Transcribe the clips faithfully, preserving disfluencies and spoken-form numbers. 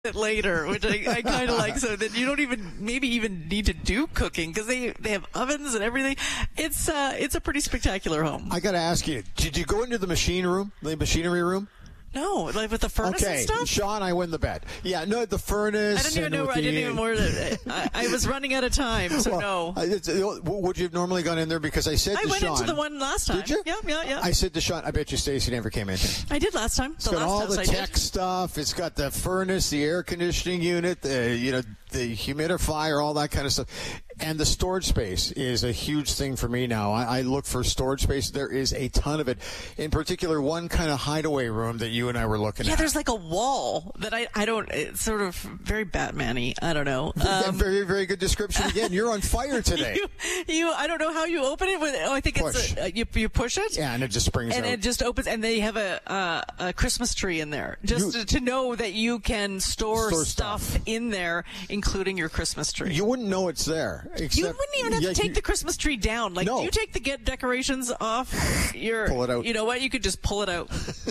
it later, which I, I kind of like, so that you don't even maybe even need to do cooking because they they have ovens and everything. It's uh it's a pretty spectacular home. I got to ask you, did you go into the machine room, the machinery room? No, like with the furnace okay. and stuff? Sean, I win the bet. Yeah, no, the furnace. I didn't even know where I didn't even more. I, I was running out of time, so well, no. It's, would you have normally gone in there? Because I said I to went Sean. into the one last time. Did you? Yeah, yeah, yeah. I said to Sean, I bet you Stacey never came in here. I did last time. It's the got last all the I tech did. stuff. It's got the furnace, the air conditioning unit, the, you know, the humidifier, all that kind of stuff. And the storage space is a huge thing for me now. I, I look for storage space. There is a ton of it. In particular, one kind of hideaway room that you and I were looking yeah, at. Yeah, there's like a wall that I, I don't, it's sort of very Batman-y. I don't know. Um, very, very good description. Again, you're on fire today. you, you, I don't know how you open it. With, oh, I think push. it's, a, you, you push it. Yeah, and it just springs and out. And it just opens, and they have a, uh, a Christmas tree in there. Just you, to, to know that you can store, store stuff, stuff in there, including your Christmas tree. You wouldn't know it's there. Except, you wouldn't even have yeah, to take you, the Christmas tree down. Like, no. do you take the get decorations off? Your, pull it out. You know what? You could just pull it out.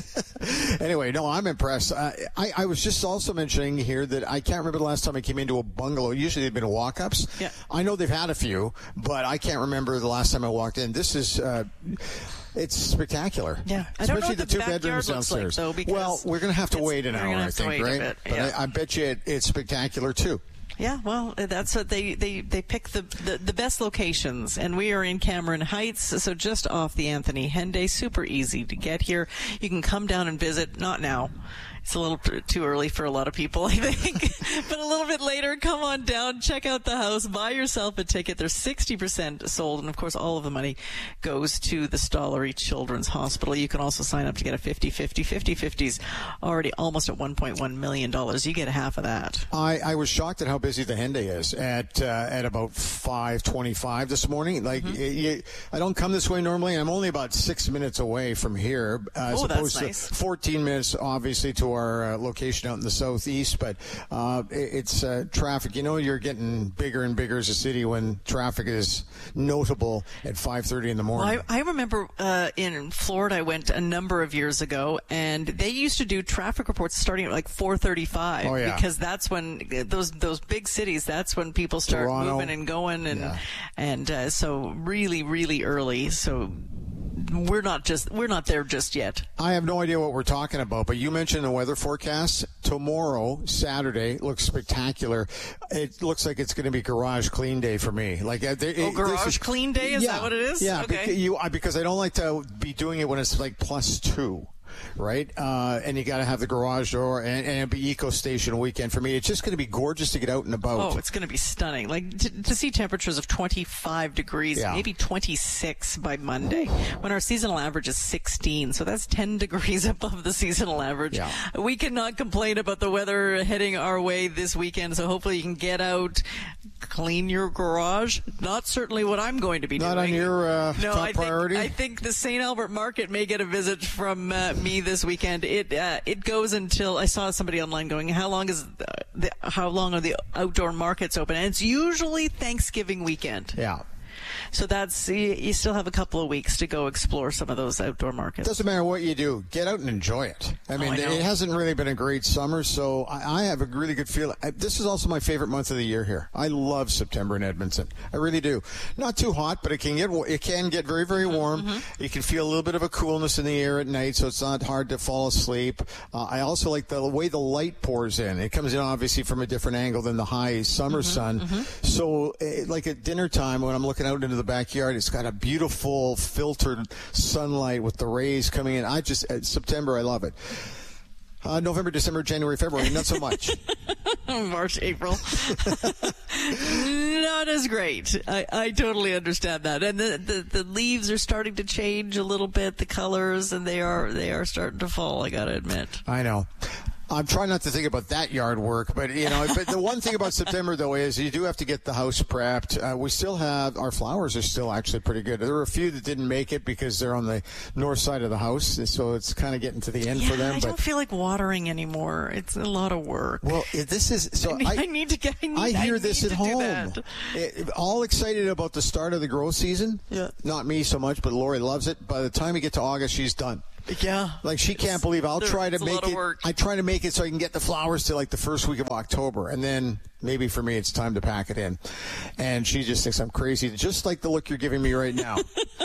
Anyway, no, I'm impressed. Uh, I, I was just also mentioning here that I can't remember the last time I came into a bungalow. Usually they've been walk-ups. Yeah. I know they've had a few, but I can't remember the last time I walked in. This is... Uh, It's spectacular. Yeah, I especially don't know what the, the two backyard bedrooms looks like, downstairs. though, because well, we're going to have to wait an hour, I think, right? Bit, but yeah. I, I bet you it, it's spectacular too. Yeah, well, that's what they, they, they pick the, the, the best locations, and we are in Cameron Heights, so just off the Anthony Henday. Super easy to get here. You can come down and visit. Not now. It's a little too early for a lot of people, I think. But a little bit later, come on down, check out the house, buy yourself a ticket. They're sixty percent sold, and of course, all of the money goes to the Stollery Children's Hospital. You can also sign up to get a fifty-fifty. fifty-fifty's already almost at one point one million dollars. You get half of that. I, I was shocked at how busy the Henday is at uh, at about five twenty-five this morning. Like, mm-hmm. it, it, I don't come this way normally. I'm only about six minutes away from here, uh, as oh, opposed that's nice. to fourteen minutes, obviously, to our uh, location out in the southeast. But uh, it, it's uh, traffic. You know, you're getting bigger and bigger as a city when traffic is notable at five thirty in the morning. Well, I, I remember uh, in Florida, I went a number of years ago, and they used to do traffic reports starting at like four thirty-five. Oh, yeah. Because that's when those those big cities, that's when people start Toronto. moving and going, and yeah. and uh, so really, really early. So. We're not just we're not there just yet. I have no idea what we're talking about, but you mentioned the weather forecast. Tomorrow, Saturday, looks spectacular. It looks like it's going to be garage clean day for me. Like, uh, they, oh, it, garage is, clean day? Is yeah, that what it is? Yeah, okay. because, you, because I don't like to be doing it when it's like plus two. Right? Uh, and you got to have the garage door, and, and it'll be Eco Station weekend for me. It's just going to be gorgeous to get out and about. Oh, it's going to be stunning. Like, to, to see temperatures of twenty-five degrees, yeah. maybe twenty-six by Monday, when our seasonal average is sixteen. So that's ten degrees above the seasonal average. Yeah. We cannot complain about the weather heading our way this weekend, so hopefully you can get out, clean your garage. Not certainly what I'm going to be Not doing. on your uh, no, top I priority? Think, I think the Saint Albert Market may get a visit from uh, me this weekend. It uh, it goes until, I saw somebody online going, how long is uh, the, how long are the outdoor markets open? And it's usually Thanksgiving weekend. Yeah. So that's, you, you still have a couple of weeks to go explore some of those outdoor markets. Doesn't matter what you do, get out and enjoy it. I mean, oh, I it hasn't really been a great summer, so I, I have a really good feeling. I, this is also my favorite month of the year here. I love September in Edmonton. I really do. Not too hot, but it can get it can get very, very warm. Mm-hmm. You can feel a little bit of a coolness in the air at night, so it's not hard to fall asleep. Uh, I also like the way the light pours in. It comes in obviously from a different angle than the high summer mm-hmm, sun. Mm-hmm. So, uh, like at dinner time when I'm looking out into the backyard, it's got a beautiful filtered sunlight with the rays coming in. I just, uh, September, I love it. Uh, November, December, January, February, not so much. March, April. Not as great. I, I totally understand that. And the, the, the leaves are starting to change a little bit, the colors, and they are they are starting to fall, I got to admit. I know. I'm trying not to think about that yard work, but you know, but the one thing about September though is you do have to get the house prepped. Uh, we still have our flowers are still actually pretty good. There were a few that didn't make it because they're on the north side of the house, so it's kind of getting to the end yeah, for them. I but don't feel like watering anymore. It's a lot of work. Well, this is so. I, need, I, I need to get. I, need, I hear I this need at to home. It, all excited about the start of the growth season. Yeah. Not me so much, but Lori loves it. By the time we get to August, she's done. Yeah. Like she can't believe I'll try to it's a make lot of it. work. I try to make it so I can get the flowers to like the first week of October, and then maybe for me it's time to pack it in. And she just thinks I'm crazy, just like the look you're giving me right now.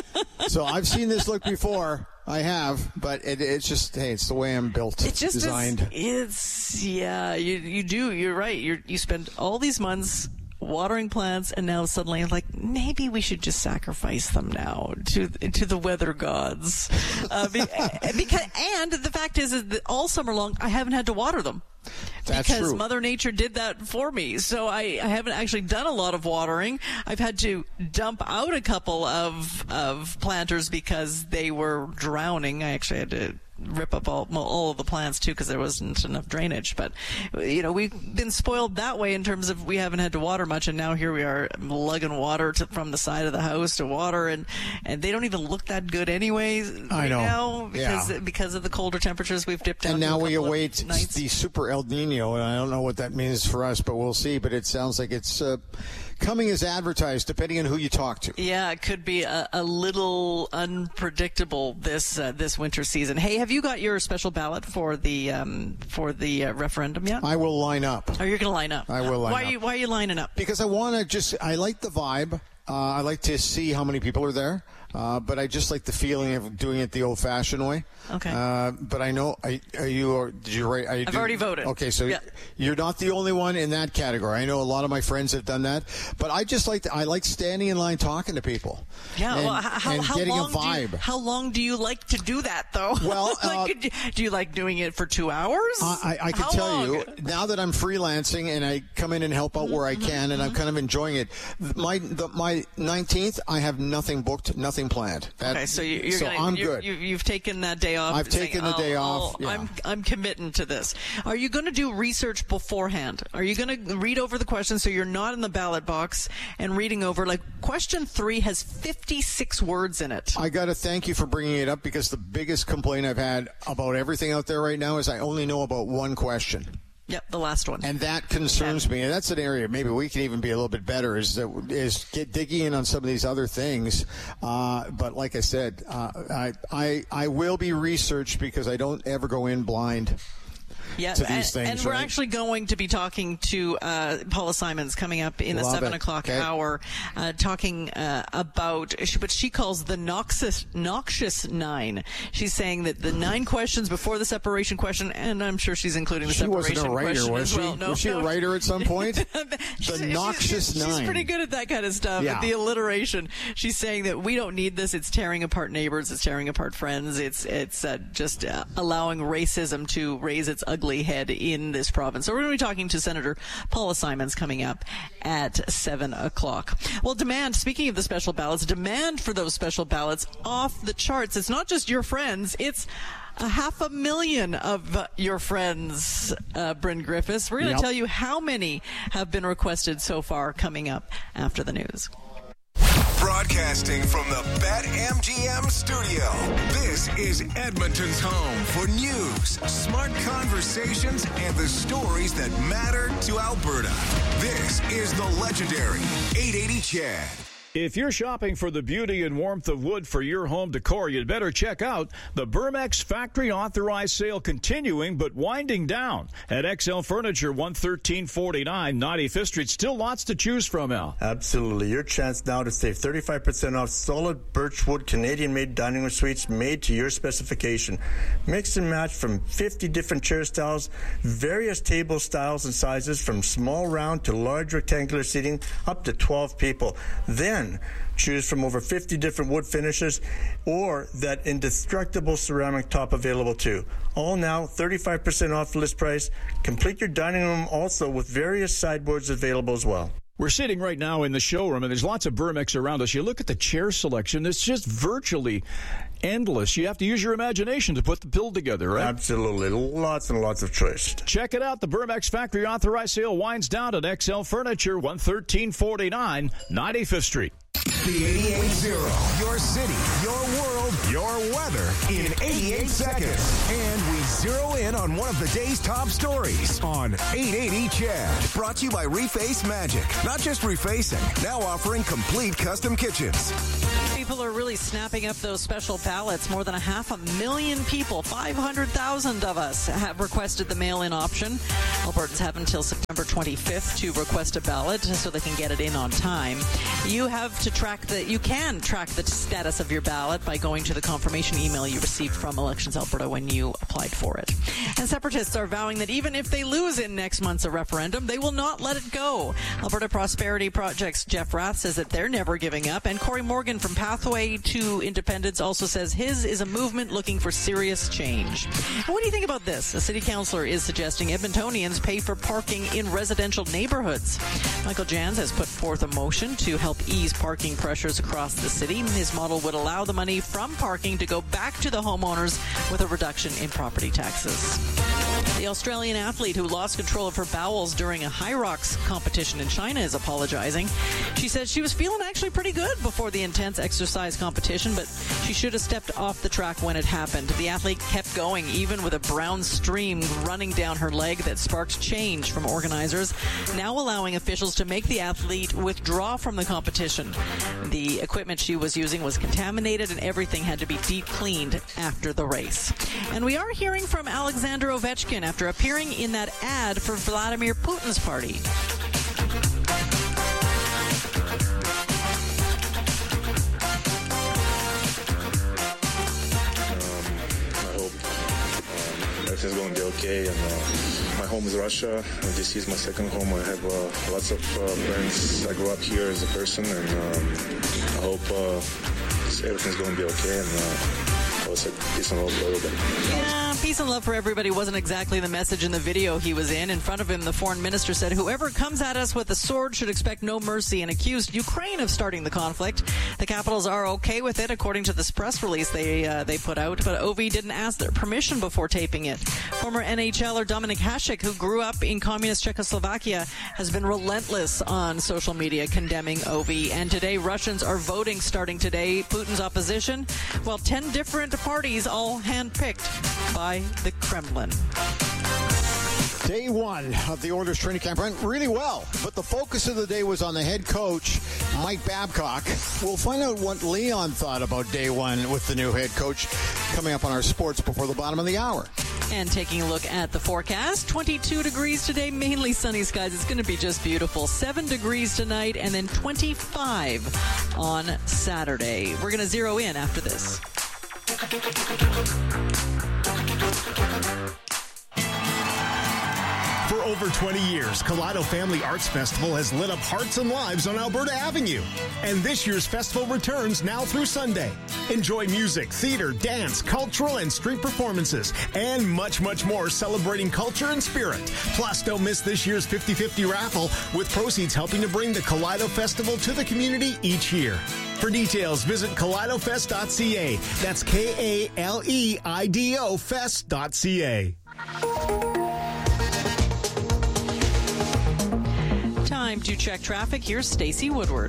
So I've seen this look before. I have, but it, it's just hey, it's the way I'm built. It just designed. Is, it's yeah. You you do. You're right. You you spend all these months watering plants, and now suddenly I'm like, maybe we should just sacrifice them now to to the weather gods. Uh, because and the fact is, is that all summer long I haven't had to water them. That's because true. Mother Nature did that for me. So I, I haven't actually done a lot of watering. I've had to dump out a couple of of planters because they were drowning. I actually had to rip up all all of the plants too because there wasn't enough drainage. But you know, we've been spoiled that way in terms of we haven't had to water much, and now here we are lugging water to, from the side of the house to water, and and they don't even look that good anyways. I right know. Now because Yeah. because of the colder temperatures we've dipped down. And to now a we couple of await nights. the Super El Nino, and I don't know what that means for us, but we'll see. But it sounds like it's uh, coming as advertised, depending on who you talk to. Yeah, it could be a, a little unpredictable this uh, this winter season. Hey, have you got your special ballot for the um, for the uh, referendum yet? I will line up. Are you going to line up? I will line why up. Are you, why are you lining up? Because I want to just, I like the vibe. Uh, I like to see how many people are there. Uh, but I just like the feeling of doing it the old-fashioned way. Okay. Uh, but I know, are, are you, or did you write? Are you I've do, already voted. Okay, so yeah. you're not the only one in that category. I know a lot of my friends have done that. But I just like, to, I like standing in line talking to people. Yeah, and, well, how, and how getting long a vibe. Do you, how long do you like to do that, though? Well, like, uh, do you like doing it for two hours? I, I, I can how tell long? you, now that I'm freelancing and I come in and help out where I can, and I'm kind of enjoying it, my the, my nineteenth, I have nothing booked, nothing planned. That, Okay, so you, you're so gonna, I'm you, good. You, you've taken that day off. I've saying, taken the oh, day oh, off, yeah. I'm I'm committing to this. Are you going to do research beforehand? Are you going to read over the questions so you're not in the ballot box and reading over? Like question three has fifty-six words in it. I got to thank you for bringing it up because the biggest complaint I've had about everything out there right now is I only know about one question. Yep, the last one. And that concerns me. And that's an area maybe we can even be a little bit better is that is get digging in on some of these other things. Uh, but like I said, uh, I, I I will be researched because I don't ever go in blind. Yeah, to these and, things, and we're right? actually going to be talking to uh, Paula Simons coming up in the Love seven it. o'clock Okay. hour, uh, talking uh, about what she calls the noxious, noxious nine. She's saying that the nine questions before the separation question, and I'm sure she's including the She separation wasn't a writer, question was as she? well. No, was she no. a writer at some point? She's- The she's- noxious she's, nine. She's pretty good at that kind of stuff. Yeah. The alliteration. She's saying that we don't need this. It's tearing apart neighbors. It's tearing apart friends. It's it's uh, just uh, allowing racism to raise its ugly head in this province. So we're going to be talking to Senator Paula Simons coming up at seven o'clock. Well, demand, speaking of the special ballots, demand for those special ballots off the charts. It's not just your friends. It's a half a million of uh, your friends, uh, Bryn Griffiths. We're going to Yep. tell you how many have been requested so far coming up after the news. Broadcasting from the BetMGM studio, this is Edmonton's home for news, smart conversations, and the stories that matter to Alberta. This is the legendary eight eighty Chad. If you're shopping for the beauty and warmth of wood for your home decor, you'd better check out the Burmex Factory Authorized Sale continuing but winding down at X L Furniture, one thirteen forty-nine ninety-fifth Street. Still lots to choose from, Al. Absolutely. Your chance now to save thirty-five percent off solid birchwood Canadian-made dining room suites made to your specification. Mix and match from fifty different chair styles, various table styles and sizes from small round to large rectangular seating, up to twelve people. Then choose from over fifty different wood finishes or that indestructible ceramic top available too. All now thirty-five percent off list price. Complete your dining room also with various sideboards available as well. We're sitting right now in the showroom, and there's lots of Burmex around us. You look at the chair selection, it's just virtually endless. You have to use your imagination to put the build together, right? Absolutely. Lots and lots of choice. Check it out. The Burmex Factory Authorized Sale winds down at X L Furniture, one thirteen forty-nine ninety-fifth Street. The eighty-eight zero. Your city, your world, your weather in eighty-eight seconds. And we zero in on one of the day's top stories on eight eighty Chad. Brought to you by Reface Magic. Not just refacing, now offering complete custom kitchens. people are really snapping up those special ballots. More than a half a million people, five hundred thousand of us, have requested the mail-in option. Albertans have until September twenty-fifth to request a ballot so they can get it in on time. You have to track the, you can track the status of your ballot by going to the confirmation email you received from Elections Alberta when you applied for it. And separatists are vowing that even if they lose in next month's referendum, they will not let it go. Alberta Prosperity Project's Jeff Rath says that they're never giving up. And Corey Morgan from Pathway to Independence also says his is a movement looking for serious change. And what do you think about this? A city councillor is suggesting Edmontonians pay for parking in residential neighborhoods. Michael Jans has put forth a motion to help ease parking pressures across the city. His model would allow the money from parking to go back to the homeowners with a reduction in property taxes. The Australian athlete who lost control of her bowels during a high rocks competition in China is apologizing. She says she was feeling actually pretty good before the intense exercise competition, but she should have stepped off the track when it happened. The athlete kept going, even with a brown stream running down her leg that sparked change from organizers, now allowing officials to make the athlete withdraw from the competition. The equipment she was using was contaminated and everything had to be deep cleaned after the race. And we are hearing from Alexander Ovechkin after appearing in that ad for Vladimir Putin's party. Everything's going to be okay, and uh, my home is Russia. This is my second home. I have uh, lots of uh, friends. I grew up here as a person, and um, I hope uh, everything's going to be okay, and uh, also peace and love for everybody. Yeah, peace and love for everybody wasn't exactly the message in the video he was in. In front of him, the foreign minister said, "Whoever comes at us with a sword should expect no mercy," and accused Ukraine of starting the conflict. The Capitals are okay with it, according to this press release they uh, they put out, but Ovi didn't ask their permission before taping it. Former N H L er Dominik Hasek, who grew up in communist Czechoslovakia, has been relentless on social media condemning Ovi. And today, Russians are voting starting today. Putin's opposition, well, ten different parties, all handpicked by the Kremlin. Day one of the Oilers training camp went really well, but the focus of the day was on the head coach, Mike Babcock. We'll find out what Leon thought about day one with the new head coach coming up on our sports before the bottom of the hour. And taking a look at the forecast, twenty-two degrees today, mainly sunny skies. It's going to be just beautiful. seven degrees tonight, and then twenty-five on Saturday. We're going to zero in after this. For over twenty years, Kaleido Family Arts Festival has lit up hearts and lives on Alberta Avenue. And this year's festival returns now through Sunday. Enjoy music, theater, dance, cultural and street performances, and much, much more celebrating culture and spirit. Plus, don't miss this year's fifty-fifty raffle, with proceeds helping to bring the Kaleido Festival to the community each year. For details, visit kaleido fest dot c a. That's K A L E I D O fest dot c a. Time to check traffic. Here's Stacey Woodward.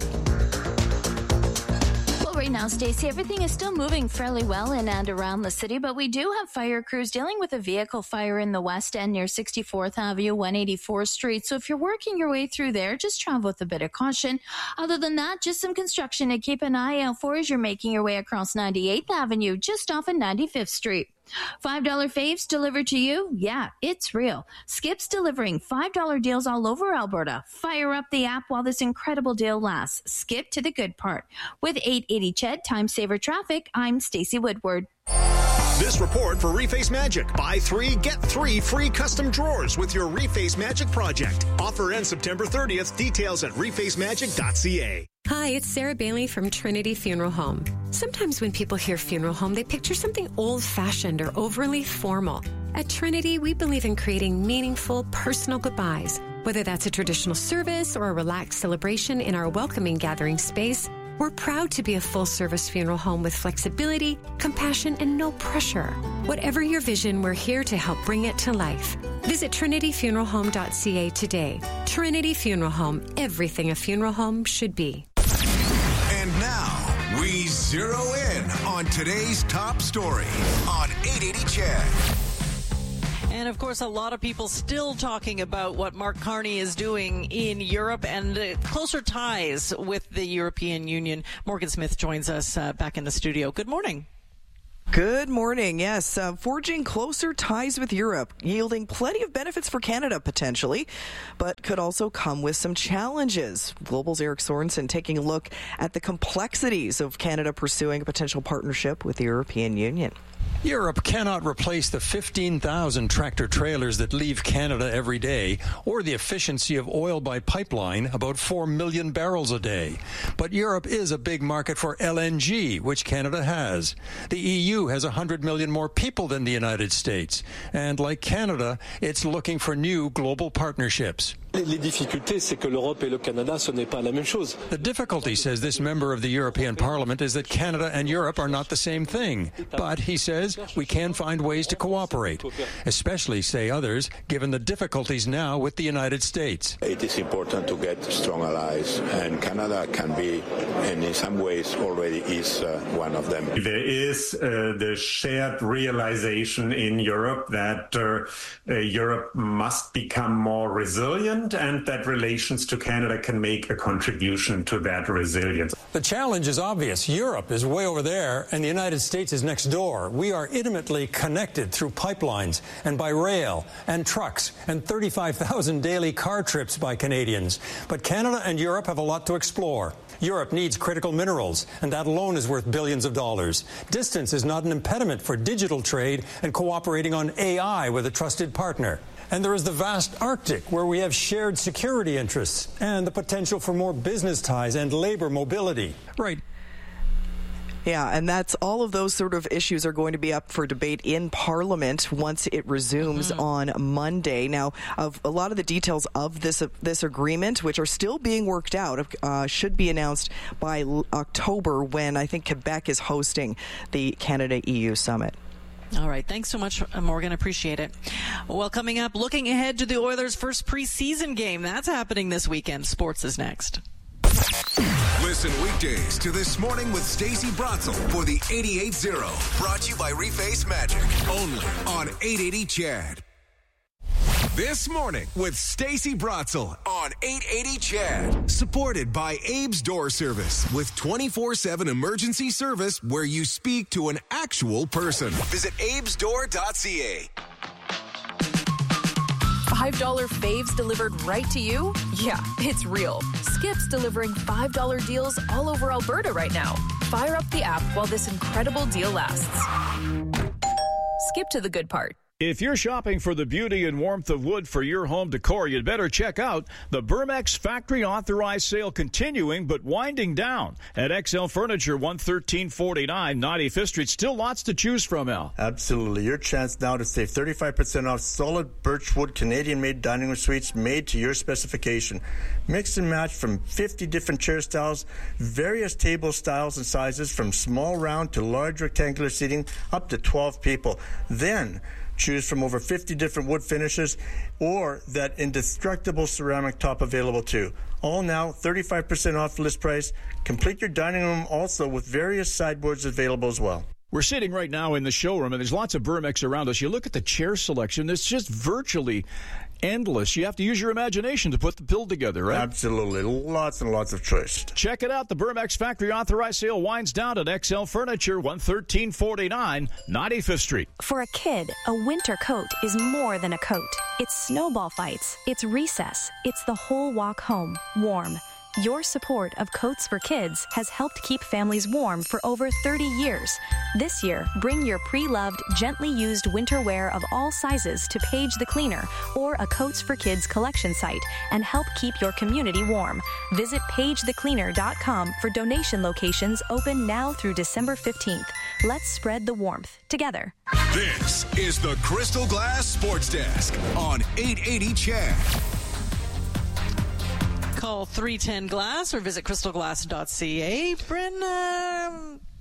Well, right now, Stacey, everything is still moving fairly well in and around the city, but we do have fire crews dealing with a vehicle fire in the west end near sixty-fourth Avenue, one eighty-fourth Street. So if you're working your way through there, just travel with a bit of caution. Other than that, just some construction to keep an eye out for as you're making your way across ninety-eighth Avenue, just off of ninety-fifth Street. five dollar faves delivered to you? Yeah, it's real. Skip's delivering five dollar deals all over Alberta. Fire up the app while this incredible deal lasts. Skip to the good part. With eight eighty C H E D Time Saver Traffic, I'm Stacey Woodward. This report for Reface Magic. Buy three, get three free custom drawers with your Reface Magic project. Offer ends September thirtieth. Details at reface magic dot c a. Hi, it's Sarah Bailey from Trinity Funeral Home. Sometimes when people hear funeral home, they picture something old-fashioned or overly formal. At Trinity, we believe in creating meaningful, personal goodbyes. Whether that's a traditional service or a relaxed celebration in our welcoming gathering space, we're proud to be a full-service funeral home with flexibility, compassion, and no pressure. Whatever your vision, we're here to help bring it to life. Visit trinity funeral home dot c a today. Trinity Funeral Home, everything a funeral home should be. And now, we zero in on today's top story on eight eighty C H E D. And, of course, a lot of people still talking about what Mark Carney is doing in Europe and uh, closer ties with the European Union. Morgan Smith joins us uh, back in the studio. Good morning. Good morning. Yes, uh, forging closer ties with Europe, yielding plenty of benefits for Canada potentially, but could also come with some challenges. Global's Eric Sorensen taking a look at the complexities of Canada pursuing a potential partnership with the European Union. Europe cannot replace the fifteen thousand tractor-trailers that leave Canada every day, or the efficiency of oil by pipeline, about four million barrels a day. But Europe is a big market for L N G, which Canada has. The E U has one hundred million more people than the United States. And like Canada, it's looking for new global partnerships. Les difficultés, c'est que l'Europe et le Canada, ce n'est pas la même chose. The difficulty, says this member of the European Parliament, is that Canada and Europe are not the same thing. But, he says, we can find ways to cooperate, especially, say others, given the difficulties now with the United States. It is important to get strong allies, and Canada can be, and in some ways already is uh, one of them. There is uh, the shared realization in Europe that uh, uh, Europe must become more resilient, and that relations to Canada can make a contribution to that resilience. The challenge is obvious. Europe is way over there, and the United States is next door. We are intimately connected through pipelines and by rail and trucks and thirty-five thousand daily car trips by Canadians. But Canada and Europe have a lot to explore. Europe needs critical minerals, and that alone is worth billions of dollars. Distance is not an impediment for digital trade and cooperating on A I with a trusted partner. And there is the vast Arctic, where we have shared security interests and the potential for more business ties and labor mobility. Right. Yeah, and that's all of those sort of issues are going to be up for debate in Parliament once it resumes mm-hmm. on Monday. Now, of a lot of the details of this uh, this agreement, which are still being worked out, uh, should be announced by l- October when I think Quebec is hosting the Canada-E U summit. All right. Thanks so much, Morgan. Appreciate it. Well, coming up, looking ahead to the Oilers' first preseason game. That's happening this weekend. Sports is next. Listen weekdays to This Morning with Stacey Bratzel for the eighty-eight zero. Brought to you by Reface Magic. Only on eight eighty C H A D. This Morning with Stacey Bratzel on eight eighty C H A D. Supported by Abe's Door Service with twenty-four seven emergency service where you speak to an actual person. Visit abes door dot c a. five dollar faves delivered right to you? Yeah, it's real. Skip's delivering five dollar deals all over Alberta right now. Fire up the app while this incredible deal lasts. Skip to the good part. If you're shopping for the beauty and warmth of wood for your home decor, you'd better check out the Burmex Factory Authorized Sale continuing but winding down at X L Furniture, one thirteen forty-nine ninety-fifth Street. Still lots to choose from, Al. Absolutely. Your chance now to save thirty-five percent off solid birchwood Canadian-made dining room suites made to your specification. Mix and match from fifty different chair styles, various table styles and sizes from small round to large rectangular seating up to twelve people. Then choose from over fifty different wood finishes or that indestructible ceramic top available too. All now thirty-five percent off list price. Complete your dining room also with various sideboards available as well. We're sitting right now in the showroom, and there's lots of Burmex around us. You look at the chair selection, it's just virtually endless. You have to use your imagination to put the bill together, right? Absolutely. Lots and lots of choice. Check it out. The Burmex Factory Authorized Sale winds down at X L Furniture, one thirteen forty-nine ninety-fifth Street. For a kid, a winter coat is more than a coat. It's snowball fights. It's recess. It's the whole walk home, warm. Your support of Coats for Kids has helped keep families warm for over thirty years. This year, bring your pre-loved, gently used winter wear of all sizes to Paige the Cleaner or a Coats for Kids collection site and help keep your community warm. Visit paige the cleaner dot com for donation locations open now through December fifteenth. Let's spread the warmth together. This is the Crystal Glass Sports Desk on eight eighty C H A D. Call three ten glass or visit crystal glass dot c a. Bryn, uh,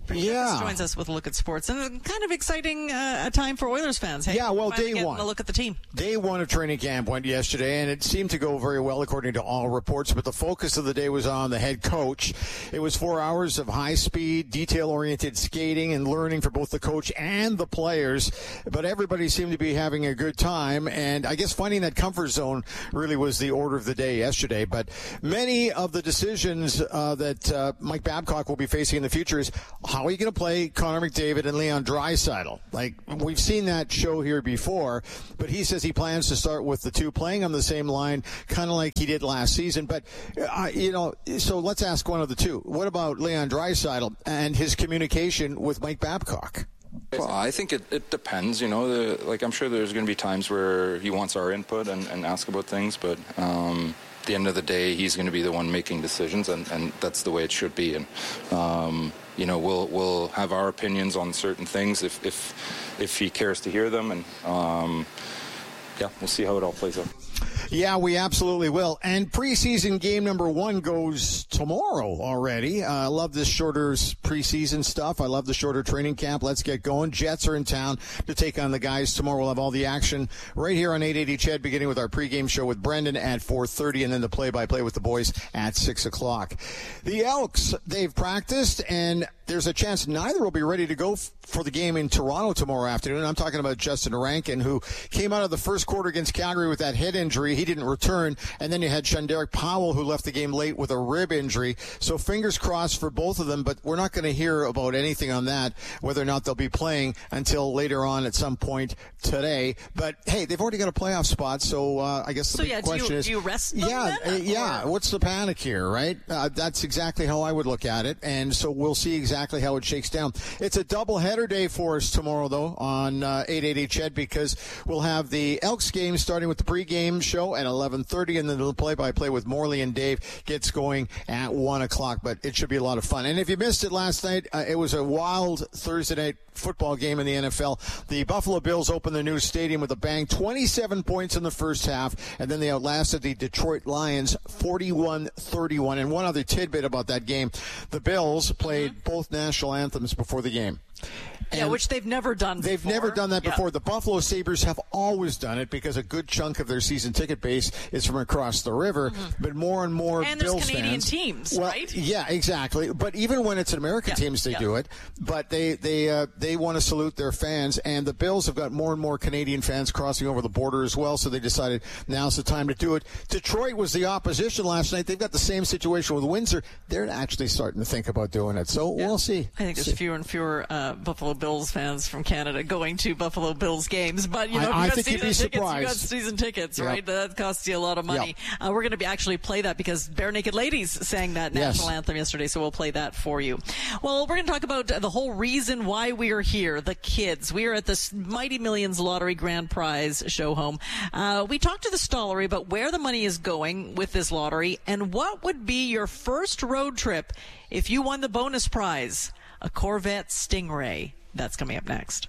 Yeah. joins us with a look at sports, and a kind of exciting uh, a time for Oilers fans. Hey, yeah, well, day one. A look at the team. Day one of training camp went yesterday, and it seemed to go very well according to all reports. But the focus of the day was on the head coach. It was four hours of high-speed, detail-oriented skating and learning for both the coach and the players. But everybody seemed to be having a good time, and I guess finding that comfort zone really was the order of the day yesterday. But many of the decisions uh, that uh, Mike Babcock will be facing in the future is, how are you going to play Connor McDavid and Leon Draisaitl? Like, we've seen that show here before, but he says he plans to start with the two playing on the same line, kind of like he did last season. But, uh, you know, so let's ask one of the two. What about Leon Draisaitl and his communication with Mike Babcock? Well, I think it, it depends, you know, the, like I'm sure there's going to be times where he wants our input and, and ask about things, but um, at the end of the day, he's going to be the one making decisions, and, and that's the way it should be. And, um, you know, we'll we'll have our opinions on certain things if if, if he cares to hear them, and um, yeah, we'll see how it all plays out. Yeah, we absolutely will. And preseason game number one goes tomorrow already. Uh, I love this shorter preseason stuff. I love the shorter training camp. Let's get going. Jets are in town to take on the guys tomorrow. We'll have all the action right here on eight eighty C H E D, beginning with our pregame show with Brendan at four thirty, and then the play-by-play with the boys at six o'clock. The Elks, they've practiced, and there's a chance neither will be ready to go f- for the game in Toronto tomorrow afternoon. I'm talking about Justin Rankin, who came out of the first quarter against Calgary with that head injury. He didn't return. And then you had Shunderick Powell, who left the game late with a rib injury. So fingers crossed for both of them, but we're not going to hear about anything on that, whether or not they'll be playing until later on at some point today. But, hey, they've already got a playoff spot, so uh, I guess the so, big yeah, question do you, is... do you rest them Yeah, then, uh, yeah. or? What's the panic here, right? Uh, that's exactly how I would look at it, and so we'll see exactly how it shakes down. It's a double-header day for us tomorrow, though, on uh, eight eighty C H E D, because we'll have the Elks game starting with the pregame show at eleven thirty, and then the play-by-play with Morley and Dave gets going at one o'clock, but it should be a lot of fun. And if you missed it last night, uh, it was a wild Thursday night football game in the N F L. The Buffalo Bills opened the new stadium with a bang, twenty-seven points in the first half, and then they outlasted the Detroit Lions forty-one thirty-one. And one other tidbit about that game, the Bills played mm-hmm. both national anthems before the game. And yeah, which they've never done They've before. never done that yeah. before. The Buffalo Sabres have always done it because a good chunk of their season ticket base is from across the river. Mm-hmm. But more and more and Bills there's Canadian fans, teams, well, right? Yeah, exactly. But even when it's an American yeah. teams, they yeah. do it. But they they uh, they want to salute their fans, and the Bills have got more and more Canadian fans crossing over the border as well. So they decided now's the time to do it. Detroit was the opposition last night. They've got the same situation with Windsor. They're actually starting to think about doing it. So yeah. we'll see. I think there's see. fewer and fewer uh, Buffalo Bills fans from Canada going to Buffalo Bills games, but you know, I, if I you got think you'd be season tickets, surprised. you got season tickets, yep. right? That costs you a lot of money. Yep. Uh, we're going to be actually play that because Bare Naked Ladies sang that national yes. anthem yesterday, so we'll play that for you. Well, we're going to talk about the whole reason why we are here, the kids. We are at this Mighty Millions Lottery Grand Prize show home. Uh, we talked to the Stollery about where the money is going with this lottery and what would be your first road trip if you won the bonus prize, a Corvette Stingray. That's coming up next.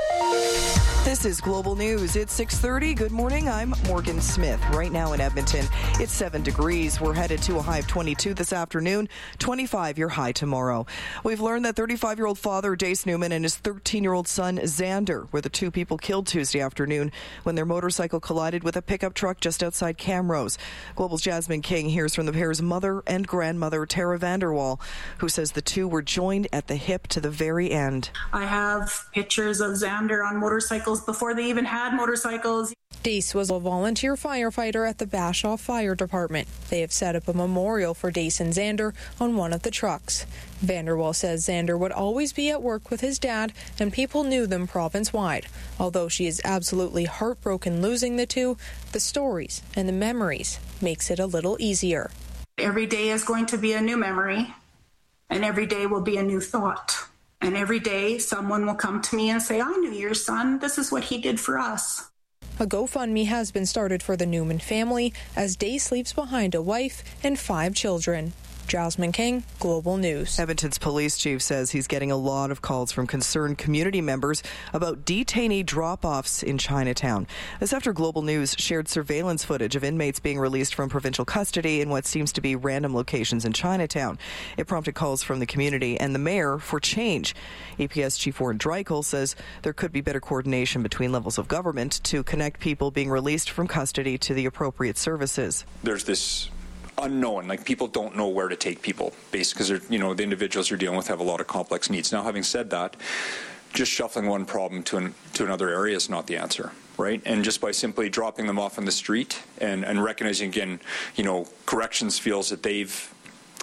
This is Global News. It's six thirty. Good morning. I'm Morgan Smith. Right now in Edmonton, it's seven degrees. We're headed to a high of twenty-two this afternoon, twenty-five your high tomorrow. We've learned that thirty-five-year-old father Dace Newman and his thirteen-year-old son Xander were the two people killed Tuesday afternoon when their motorcycle collided with a pickup truck just outside Camrose. Global's Jasmine King hears from the pair's mother and grandmother, Tara Vanderwall, who says the two were joined at the hip to the very end. I have pictures of Xander on motorcycles before they even had motorcycles. Dace was a volunteer firefighter at the Bashaw Fire Department. They have set up a memorial for Dace and Xander on one of the trucks. Vanderwall says Xander would always be at work with his dad, and people knew them province-wide. Although she is absolutely heartbroken losing the two, the stories and the memories makes it a little easier. Every day is going to be a new memory, and every day will be a new thought. And every day someone will come to me and say, I knew your son. This is what he did for us. A GoFundMe has been started for the Newman family as Dace leaves behind a wife and five children. Jasmine King, Global News. Edmonton's police chief says he's getting a lot of calls from concerned community members about detainee drop-offs in Chinatown. This after Global News shared surveillance footage of inmates being released from provincial custody in what seems to be random locations in Chinatown. It prompted calls from the community and the mayor for change. A P S Chief Warren Dreichel says there could be better coordination between levels of government to connect people being released from custody to the appropriate services. There's this unknown, like people don't know where to take people based because you know the individuals you're dealing with have a lot of complex needs. Now, having said that, just shuffling one problem to an, to another area is not the answer, right? And just by simply dropping them off on the street and, and recognizing again, you know, corrections feels that they've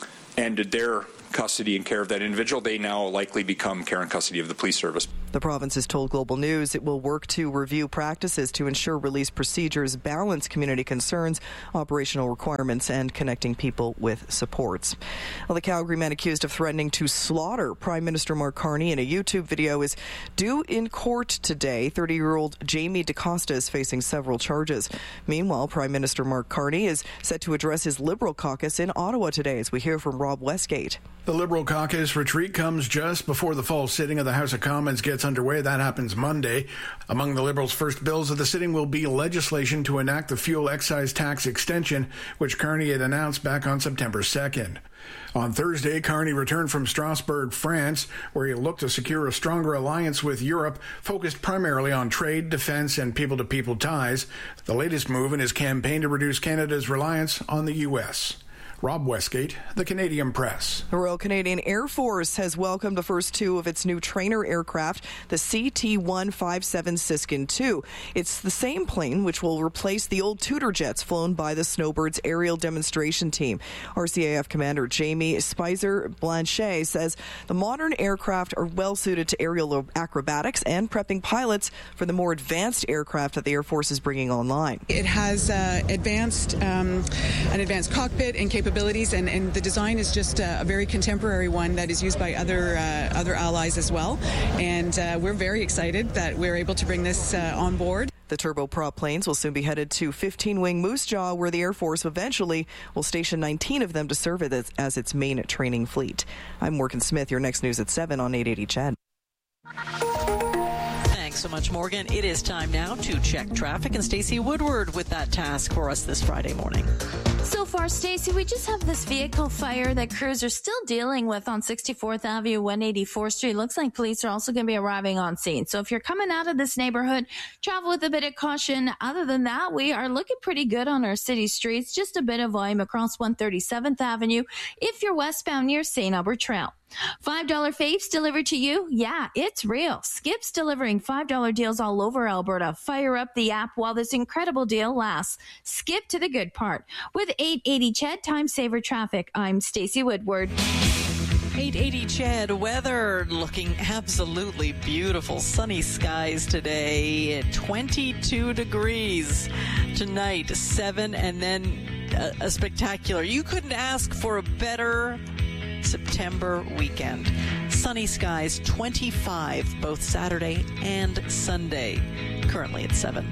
ended their custody and care of that individual, they now likely become care and custody of the police service. The province has told Global News it will work to review practices to ensure release procedures balance community concerns, operational requirements, and connecting people with supports. Well, the Calgary man accused of threatening to slaughter Prime Minister Mark Carney in a YouTube video is due in court today. thirty-year-old Jamie DaCosta is facing several charges. Meanwhile, Prime Minister Mark Carney is set to address his Liberal caucus in Ottawa today, as we hear from Rob Westgate. The Liberal caucus retreat comes just before the fall sitting of the House of Commons gets underway. That happens Monday. Among the Liberals' first bills of the sitting will be legislation to enact the fuel excise tax extension, which Carney had announced back on September second. On Thursday, Carney returned from Strasbourg, France, where he looked to secure a stronger alliance with Europe, focused primarily on trade, defense, and people-to-people ties, the latest move in his campaign to reduce Canada's reliance on the U S Rob Westgate, The Canadian Press. The Royal Canadian Air Force has welcomed the first two of its new trainer aircraft, the C T one fifty-seven Siskin two. It's the same plane which will replace the old Tudor jets flown by the Snowbirds aerial demonstration team. R C A F Commander Jamie Spicer Blanchet says the modern aircraft are well suited to aerial acrobatics and prepping pilots for the more advanced aircraft that the Air Force is bringing online. It has uh, advanced um, an advanced cockpit and capabilities. Capabilities and, and the design is just a, a very contemporary one that is used by other uh, other allies as well, and uh, we're very excited that we're able to bring this uh, on board. The turboprop planes will soon be headed to fifteen-wing Moose Jaw, where the Air Force eventually will station nineteen of them to serve it as, as its main training fleet. I'm Morgan Smith. Your next news at seven on eight eighty C H E D. Thanks so much, Morgan. It is time now to check traffic, and Stacey Woodward with that task for us this Friday morning. So far, Stacey, we just have this vehicle fire that crews are still dealing with on sixty-fourth Avenue, one eighty-fourth Street. Looks like police are also going to be arriving on scene. So if you're coming out of this neighborhood, travel with a bit of caution. Other than that, we are looking pretty good on our city streets. Just a bit of volume across one thirty-seventh Avenue if you're westbound near Saint Albert Trail. five dollar faves delivered to you? Yeah, it's real. Skip's delivering five dollar deals all over Alberta. Fire up the app while this incredible deal lasts. Skip to the good part. With eight eighty C H E D Time Saver Traffic, I'm Stacey Woodward. eight eighty C H E D weather looking absolutely beautiful. Sunny skies today, twenty-two degrees tonight, seven, and then a, a spectacular. You couldn't ask for a better September weekend. Sunny skies, twenty-five, both Saturday and Sunday. Currently at seven.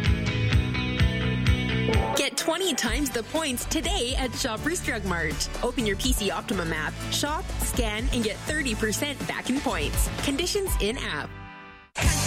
Get twenty times the points today at Shoppers Drug Mart. Open your P C Optimum app, shop, scan, and get thirty percent back in points. Conditions in app.